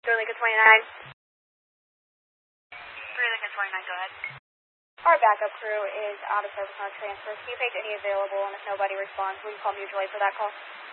Lincoln 29. 3 Lincoln 29, go ahead. Our backup crew is out of service on a transfer. Can you page any available, and if nobody responds, will you call mutual aid for that call?